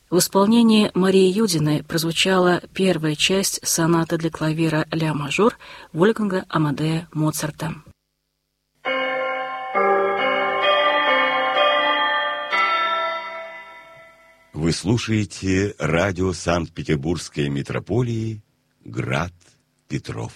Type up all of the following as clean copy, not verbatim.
В исполнении Марии Юдиной прозвучала первая часть сонаты для клавира ля-мажор Вольфганга Амадея Моцарта. Вы слушаете радио Санкт-Петербургской митрополии «Град Петров».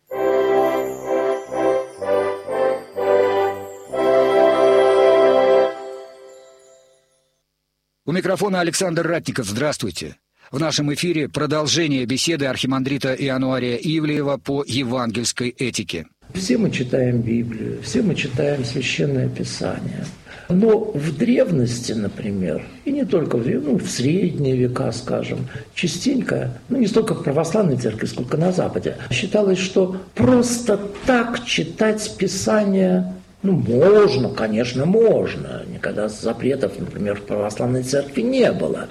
У микрофона Александр Ратников. Здравствуйте. В нашем эфире продолжение беседы архимандрита Иануария Ивлеева по евангельской этике. Все мы читаем Библию, все мы читаем Священное Писание. Но в древности, например, и не только в средние века, скажем, частенько, не столько в православной церкви, сколько на Западе, считалось, что просто так читать Писание можно, конечно, можно. Никогда запретов, например, в православной церкви не было.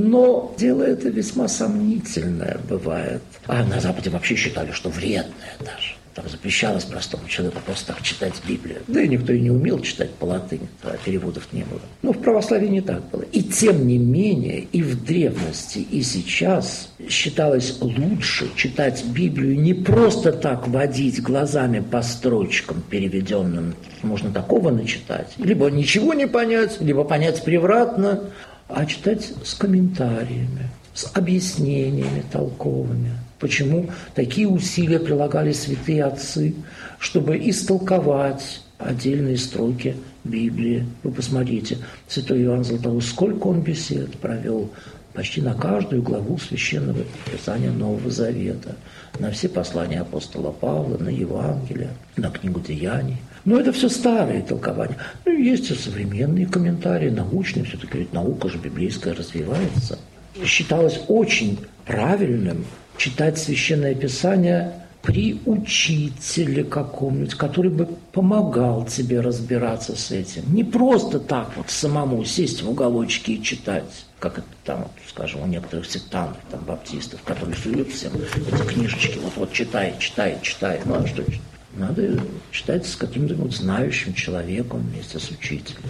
Но дело это весьма сомнительное бывает. А на Западе вообще считали, что вредное даже. Там запрещалось простому человеку просто так читать Библию. Да и никто и не умел читать по латыни, а переводов не было. Но в православии не так было. И тем не менее, и в древности, и сейчас считалось лучше читать Библию не просто так водить глазами по строчкам переведенным. Можно такого начитать. Либо ничего не понять, либо понять превратно, а читать с комментариями, с объяснениями толковыми. Почему такие усилия прилагали святые отцы, чтобы истолковать отдельные строки Библии. Вы посмотрите, святой Иоанн Златоуст, сколько он бесед провел почти на каждую главу Священного Писания Нового Завета, на все послания апостола Павла, на Евангелие, на книгу Деяний. Но это все старые толкования. Есть и современные комментарии, научные, все-таки ведь наука же библейская развивается. Считалось очень правильным читать Священное Писание при учителе каком-нибудь, который бы помогал тебе разбираться с этим. Не просто так самому сесть в уголочке и читать, как это там, скажем, у некоторых сектантов, баптистов, которые суют всем эти книжечки, читай. Ну а что? Надо читать с каким-то знающим человеком вместе с учителем.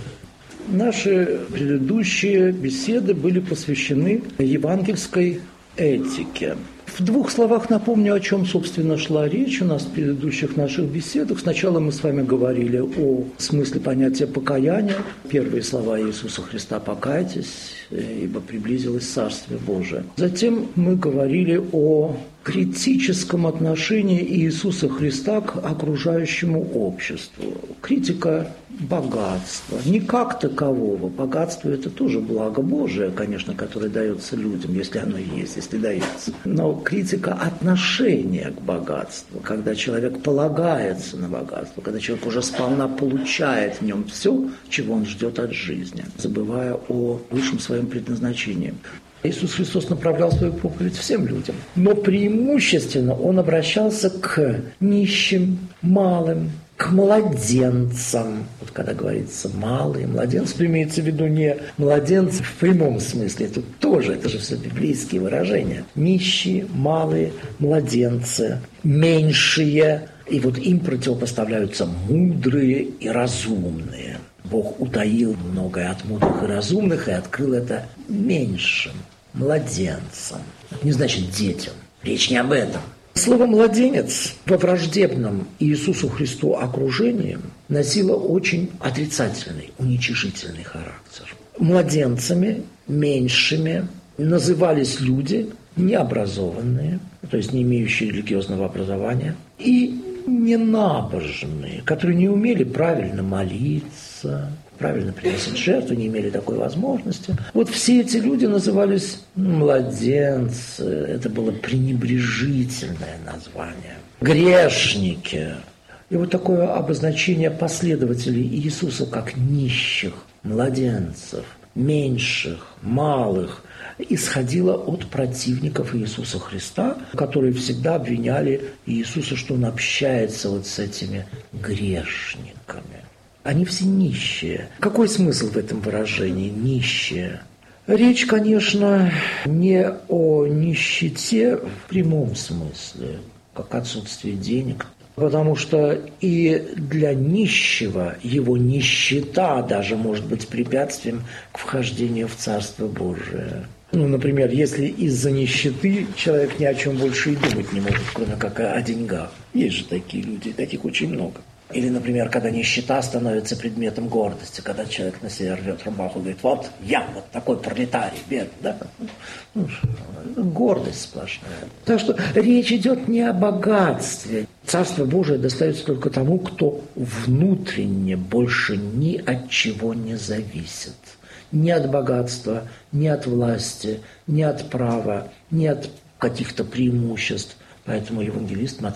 Наши предыдущие беседы были посвящены евангельской этике. В двух словах напомню, о чем, собственно, шла речь у нас в предыдущих наших беседах. Сначала мы с вами говорили о смысле понятия покаяния. Первые слова Иисуса Христа: «Покайтесь, ибо приблизилось Царствие Божие». Затем мы говорили о критическом отношении Иисуса Христа к окружающему обществу. Критика богатства. Не как такового. Богатство – это тоже благо Божие, конечно, которое дается людям, если оно есть, если дается. Но критика отношения к богатству, когда человек полагается на богатство, когда человек уже сполна получает в нем все, чего он ждет от жизни, забывая о высшем своем предназначении. Иисус Христос направлял свою проповедь всем людям, но преимущественно Он обращался к нищим, малым, к младенцам. Когда говорится «малые», младенцы, имеется в виду не младенцы в прямом смысле, это же все библейские выражения. Нищие, малые, младенцы, меньшие, и им противопоставляются мудрые и разумные. Бог утаил многое от мудрых и разумных и открыл это меньшим, младенцам. Не значит детям. Речь не об этом. Слово «младенец» во враждебном Иисусу Христу окружении носило очень отрицательный, уничижительный характер. Младенцами, меньшими назывались люди необразованные, то есть не имеющие религиозного образования, и ненабожные, которые не умели правильно молиться, правильно приносить жертву, не имели такой возможности. Все эти люди назывались младенцы. Это было пренебрежительное название. Грешники. И такое обозначение последователей Иисуса как нищих, младенцев, меньших, малых исходило от противников Иисуса Христа, которые всегда обвиняли Иисуса, что Он общается с этими грешниками. Они все нищие. Какой смысл в этом выражении «нищие»? Речь, конечно, не о нищете в прямом смысле, как отсутствие денег, потому что и для нищего его нищета даже может быть препятствием к вхождению в Царство Божие. Ну, например, если из-за нищеты человек ни о чем больше и думать не может, кроме как о деньгах. Есть же такие люди, таких очень много. Или, например, когда нищета становится предметом гордости, когда человек на себя рвет рубаху и говорит, вот я вот такой пролетарий, бедный, да? Ну, гордость сплошная. Так что речь идет не о богатстве. Царство Божие достается только тому, кто внутренне больше ни от чего не зависит. Ни от богатства, ни от власти, ни от права, ни от каких-то преимуществ. Поэтому евангелист Матфей